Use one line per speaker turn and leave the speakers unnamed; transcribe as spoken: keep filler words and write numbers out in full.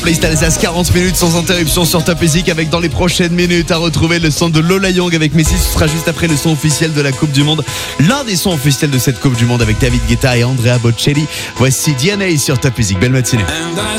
Playlist Alsace, quarante minutes sans interruption sur Top Music, avec dans les prochaines minutes à retrouver le son de Lola Young avec Messi. Ce sera juste après le son officiel de la Coupe du Monde, l'un des sons officiels de cette Coupe du Monde avec David Guetta et Andrea Bocelli. Voici D N A sur Top Music. Belle matinée.